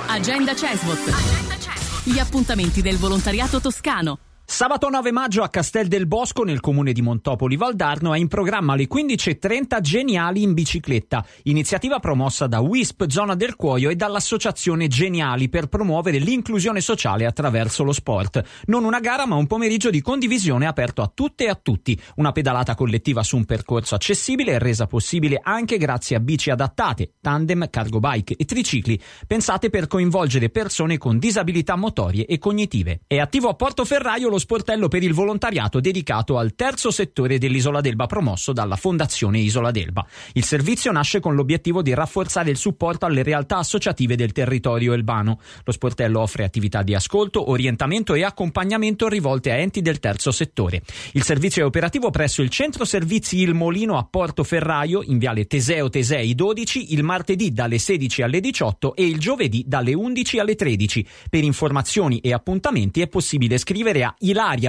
Agenda CESVOT. Gli appuntamenti del volontariato toscano. Sabato 9 maggio a Castel del Bosco, nel comune di Montopoli Valdarno, è in programma alle 15:30 Geniali in bicicletta, iniziativa promossa da WISP Zona del Cuoio e dall'associazione Geniali per promuovere l'inclusione sociale attraverso lo sport. Non una gara, ma un pomeriggio di condivisione aperto a tutte e a tutti. Una pedalata collettiva su un percorso accessibile e resa possibile anche grazie a bici adattate, tandem, cargo bike e tricicli, pensate per coinvolgere persone con disabilità motorie e cognitive. È attivo a Portoferraio lo sportello per il volontariato dedicato al terzo settore dell'Isola d'Elba, promosso dalla Fondazione Isola d'Elba. Il servizio nasce con l'obiettivo di rafforzare il supporto alle realtà associative del territorio elbano. Lo sportello offre attività di ascolto, orientamento e accompagnamento rivolte a enti del terzo settore. Il servizio è operativo presso il centro servizi Il Molino a Portoferraio, in viale Teseo Tesei 12, il martedì dalle 16 alle 18 e il giovedì dalle 11 alle 13. Per informazioni e appuntamenti è possibile scrivere a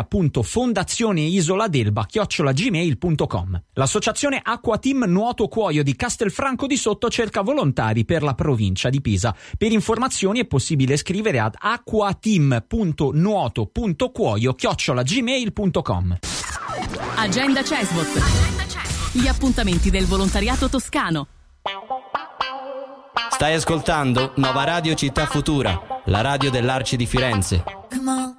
ilaria.fondazioneisola-delba@gmail.com. L'associazione Acqua Team Nuoto Cuoio di Castelfranco di Sotto cerca volontari per la provincia di Pisa. Per informazioni è possibile scrivere ad acquateam.nuoto.cuoio@gmail.com. Agenda CESVOT. Gli appuntamenti del volontariato toscano. Stai ascoltando Nova Radio Città Futura, la radio dell'Arci di Firenze. Come on.